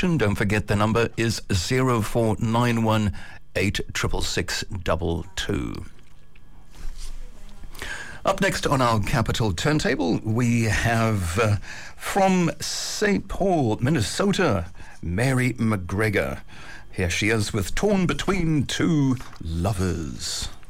connection, don't forget the number is 0491 866 Up next on our Capital Turntable, we have from St. Paul, Minnesota, Mary McGregor. Here she is with Torn Between Two Lovers.